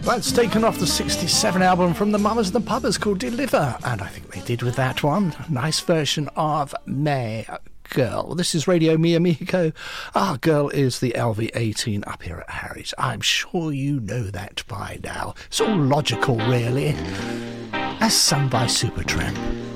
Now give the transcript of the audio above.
That's taken off the 67 album from the Mamas and the Papas called Deliver, and I think they did with that one. Nice version of May Girl. This is Radio Mi Amigo. Our girl is the LV18 up here at Harry's. I'm sure you know that by now. It's all logical, really. As sung by Supertramp.